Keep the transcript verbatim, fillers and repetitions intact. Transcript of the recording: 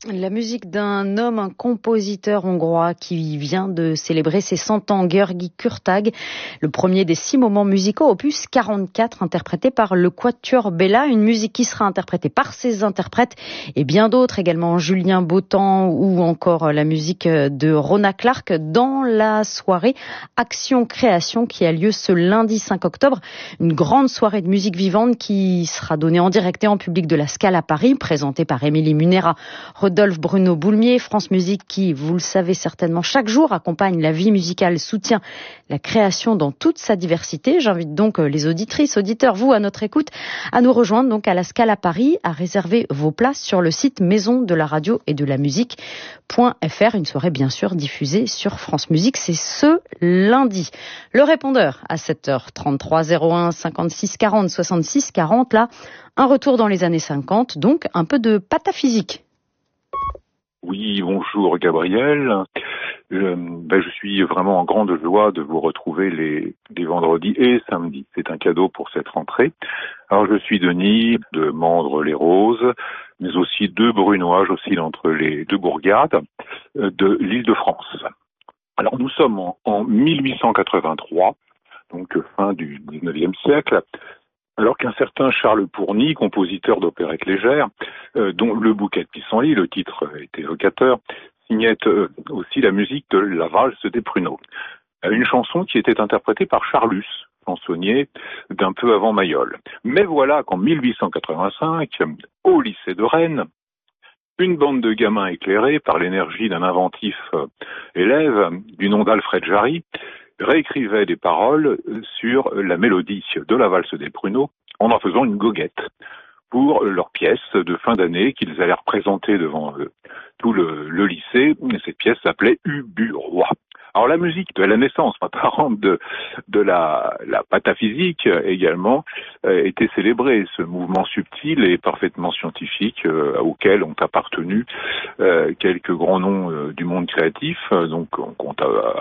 La musique d'un homme, un compositeur hongrois qui vient de célébrer ses cent ans, György Kurtág, le premier des six moments musicaux, opus quarante-quatre, interprété par le Quatuor Bella, une musique qui sera interprétée par ses interprètes et bien d'autres également, Julien Bautan ou encore la musique de Rona Clark dans la soirée Action Création qui a lieu ce lundi cinq octobre. Une grande soirée de musique vivante qui sera donnée en direct et en public de la Scala Paris, présentée par Émilie Munera, Rodolphe Bruno Boulmier. France Musique qui, vous le savez certainement, chaque jour accompagne la vie musicale, soutient la création dans toute sa diversité. J'invite donc les auditrices, auditeurs, vous à notre écoute, à nous rejoindre donc à la Scala Paris, à réserver vos places sur le site maison de la radio et de la musique.fr. Une soirée bien sûr diffusée sur France Musique, c'est ce lundi. Le répondeur à sept heures trente-trois, zéro un cinquante-six quarante soixante-six quarante, là, un retour dans les années cinquante, donc un peu de pataphysique. Oui, bonjour Gabriel. Je, ben, je suis vraiment en grande joie de vous retrouver les, les vendredis et samedis. C'est un cadeau pour cette rentrée. Alors je suis Denis de Mandres-les-Roses, mais aussi de Brunois, j'oscille entre les deux bourgades de l'Île-de-France. Alors nous sommes en, en mille huit cent quatre-vingt-trois, donc fin du dix-neuvième siècle. Alors qu'un certain Charles Pourny, compositeur d'opérettes légères, euh, dont Le Bouquet de Pissenlit, le titre est évocateur, signait euh, aussi la musique de La Valse des Pruneaux. Une chanson qui était interprétée par Charlus, chansonnier d'un peu avant Mayol. Mais voilà qu'en mille huit cent quatre-vingt-cinq, au lycée de Rennes, une bande de gamins éclairés par l'énergie d'un inventif euh, élève du nom d'Alfred Jarry réécrivaient des paroles sur la mélodie de La Valse des Pruneaux en en faisant une goguette pour leur pièce de fin d'année qu'ils allaient représenter devant euh, tout le, le lycée. Et cette pièce s'appelait Ubu Roi. Alors la musique de la naissance apparente de, de la, la pataphysique également euh, était célébrée. Ce mouvement subtil et parfaitement scientifique euh, auquel ont appartenu euh, quelques grands noms euh, du monde créatif. Donc on compte à,